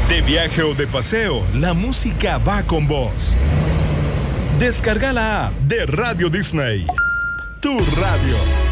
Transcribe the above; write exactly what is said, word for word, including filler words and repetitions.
De viaje o de paseo, la música va con vos. Descarga la app de Radio Disney. Tu radio.